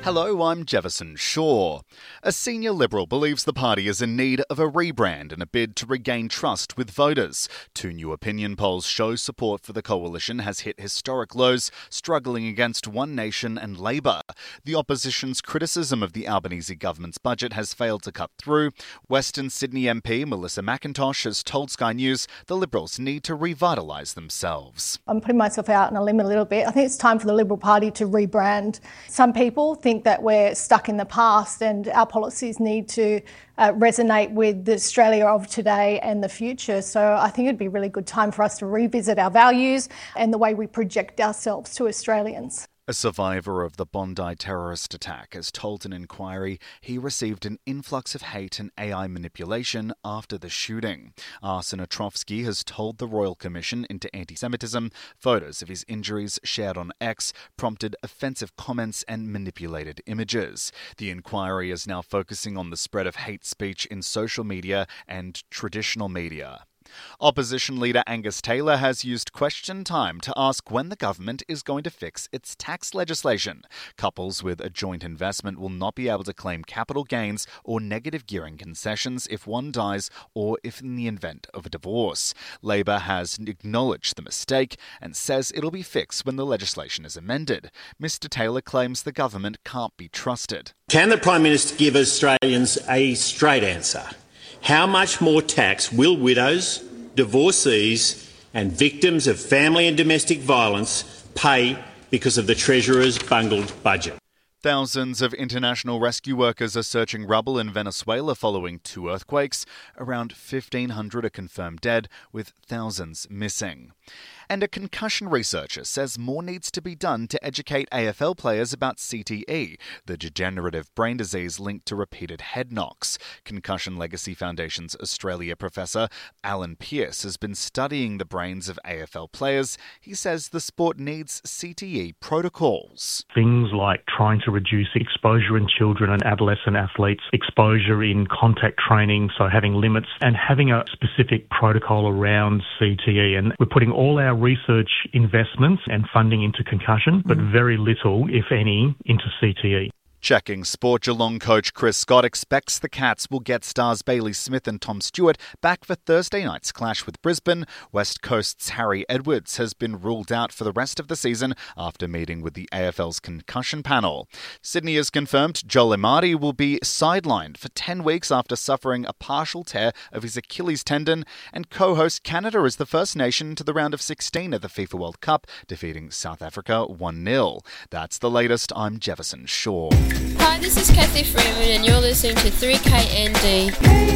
Hello, I'm Jefferson Shaw. A senior Liberal believes the party is in need of a rebrand in a bid to regain trust with voters. Two new opinion polls show support for the coalition has hit historic lows, struggling against One Nation and Labor. The opposition's criticism of the Albanese government's budget has failed to cut through. Western Sydney MP Melissa McIntosh has told Sky News the Liberals need to revitalise themselves. I'm putting myself out on a limb a little bit. I think it's time for the Liberal Party to rebrand. Some people think that we're stuck in the past and our policies need to resonate with the Australia of today and the future. So I think it'd be a really good time for us to revisit our values and the way we project ourselves to Australians. A survivor of the Bondi terrorist attack has told an inquiry he received an influx of hate and AI manipulation after the shooting. Arsen Otrovsky has told the Royal Commission into Anti-Semitism photos of his injuries shared on X prompted offensive comments and manipulated images. The inquiry is now focusing on the spread of hate speech in social media and traditional media. Opposition leader Angus Taylor has used question time to ask when the government is going to fix its tax legislation. Couples with a joint investment will not be able to claim capital gains or negative gearing concessions if one dies or if in the event of a divorce. Labor has acknowledged the mistake and says it'll be fixed when the legislation is amended. Mr Taylor claims the government can't be trusted. Can the Prime Minister give Australians a straight answer? How much more tax will widows, divorcees and victims of family and domestic violence pay because of the Treasurer's bungled budget? Thousands of international rescue workers are searching rubble in Venezuela following two earthquakes. Around 1,500 are confirmed dead, with thousands missing. And a concussion researcher says more needs to be done to educate AFL players about CTE, the degenerative brain disease linked to repeated head knocks. Concussion Legacy Foundation's Australia professor Alan Pearce has been studying the brains of AFL players. He says the sport needs CTE protocols. Things like trying to reduce exposure in children and adolescent athletes, exposure in contact training, so having limits, and having a specific protocol around CTE. And we're putting all our research investments and funding into concussion, but very little, if any, into CTE. Checking sport, Geelong coach Chris Scott expects the Cats will get stars Bailey Smith and Tom Stewart back for Thursday night's clash with Brisbane. West Coast's Harry Edwards has been ruled out for the rest of the season after meeting with the AFL's concussion panel. Sydney has confirmed Joel Amadi will be sidelined for 10 weeks after suffering a partial tear of his Achilles tendon, and co-host Canada is the first nation to the round of 16 at the FIFA World Cup, defeating South Africa 1-0. That's the latest. I'm Jefferson Shaw. Hi, this is Kathy Freeman and you're listening to 3KND.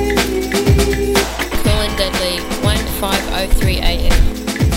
Cool and Deadly, 1503 AM.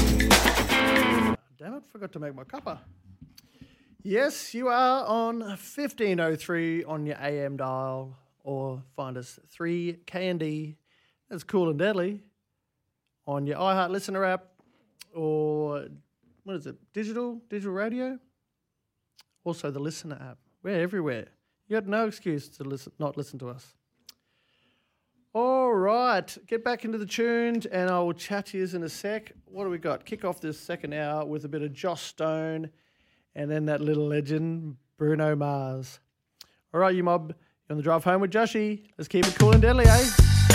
Damn it, forgot to make my cuppa. Yes, you are on 1503 on your AM dial, or find us 3KND, that's Cool and Deadly, on your iHeart Listener app, or what is it, digital radio? Also the Listener app. We're everywhere. You got no excuse to not listen to us. All right, get back into the tunes and I will chat to you in a sec. What do we got? Kick off this second hour with a bit of Joss Stone and then that little legend, Bruno Mars. All right, you mob, you're on the drive home with Joshy. Let's keep it cool and deadly, eh?